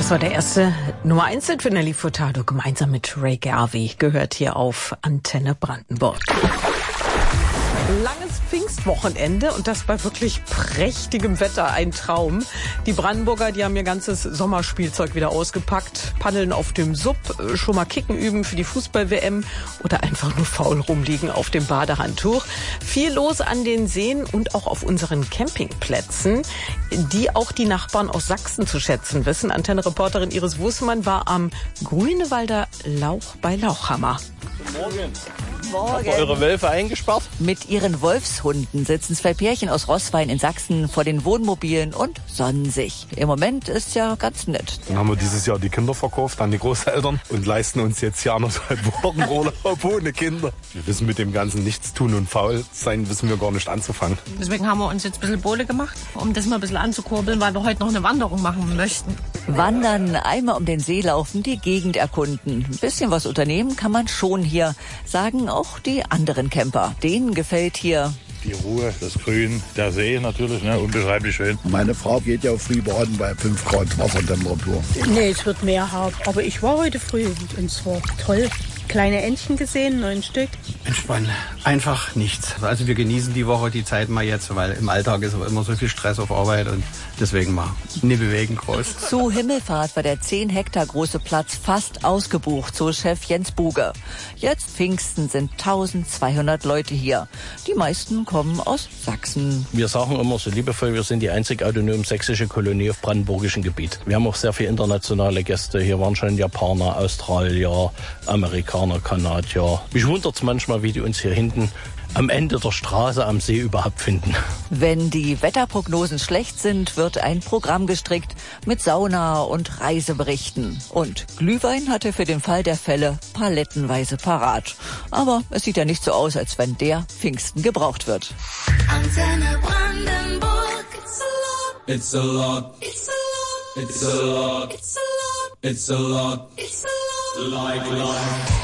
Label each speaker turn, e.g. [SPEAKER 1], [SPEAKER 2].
[SPEAKER 1] Das war der erste Nummer 1 Hit für Nelly Furtado gemeinsam mit Ray Garvey. Gehört hier auf Antenne Brandenburg. Langes Pfingstwochenende und das bei wirklich prächtigem Wetter, ein Traum. Die Brandenburger, die haben ihr ganzes Sommerspielzeug wieder ausgepackt, paddeln auf dem Sub, schon mal Kicken üben für die Fußball-WM oder einfach nur faul rumliegen auf dem Badehandtuch. Viel los an den Seen und auch auf unseren Campingplätzen, die auch die Nachbarn aus Sachsen zu schätzen wissen. Antenne-Reporterin Iris Wußmann war am Grünewalder Lauch bei Lauchhammer.
[SPEAKER 2] Guten Morgen. Habt ihr eure Wölfe eingesperrt?
[SPEAKER 3] Mit ihren Wolfshunden sitzen 2 Pärchen aus Roßwein in Sachsen vor den Wohnmobilen und sonnen sich. Im Moment ist ja ganz nett.
[SPEAKER 4] Dann haben wir dieses Jahr die Kinder verkauft an die Großeltern und leisten uns jetzt hier 1,5 Wochen Urlaub ohne Kinder. Wir wissen mit dem Ganzen nichts tun und faul sein, wissen wir gar nicht anzufangen.
[SPEAKER 5] Deswegen haben wir uns jetzt ein bisschen Bowle gemacht, um das mal ein bisschen anzukurbeln, weil wir heute noch eine Wanderung machen möchten.
[SPEAKER 3] Wandern, einmal um den See laufen, die Gegend erkunden. Ein bisschen was unternehmen kann man schon hier, sagen auch die anderen Camper. Denen gefällt hier
[SPEAKER 6] die Ruhe, das Grün, der See natürlich, unbeschreiblich schön.
[SPEAKER 7] Meine Frau geht ja früh baden bei 5 Grad Wassertemperatur.
[SPEAKER 8] Nee, es wird mehr haben. Aber ich war heute früh und es war toll. Kleine Entchen gesehen, 9 Stück.
[SPEAKER 9] Entspannen. Einfach nichts. Also wir genießen die Woche, die Zeit mal jetzt, weil im Alltag ist immer so viel Stress auf Arbeit und deswegen mal nicht bewegen groß.
[SPEAKER 3] Zu Himmelfahrt war der 10 Hektar große Platz fast ausgebucht, so Chef Jens Buge. Jetzt Pfingsten sind 1200 Leute hier. Die meisten kommen aus Sachsen.
[SPEAKER 2] Wir sagen immer so liebevoll, wir sind die einzig autonom sächsische Kolonie auf brandenburgischem Gebiet. Wir haben auch sehr viele internationale Gäste. Hier waren schon Japaner, Australier, Amerikaner, Kanadier. Mich wundert's manchmal, wie die uns hier hinten am Ende der Straße am See überhaupt finden.
[SPEAKER 3] Wenn die Wetterprognosen schlecht sind, wird ein Programm gestrickt mit Sauna und Reiseberichten. Und Glühwein hatte für den Fall der Fälle palettenweise parat. Aber es sieht ja nicht so aus, als wenn der Pfingsten gebraucht wird.
[SPEAKER 10] Antenne Brandenburg. It's a lot. It's a lot. It's a lot. It's a lot. It's a lot. It's a lot. Like life.